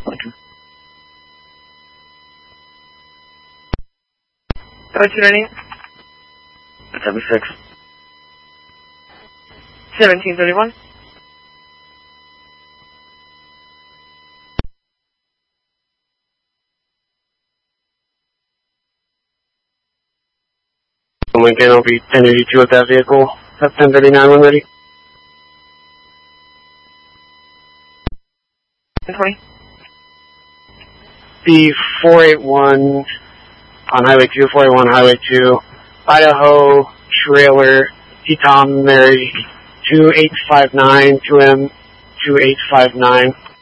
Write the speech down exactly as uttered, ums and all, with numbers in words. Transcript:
What's your name? seventy-six. seventeen thirty-one. Lincoln will be ten eighty-two with that vehicle. That's ten thirty-nine when ready. twenty. The four eighty-one on Highway two, four eighty-one Highway two, Idaho trailer, T-Tom Mary, two eight five nine, two M two eight five nine.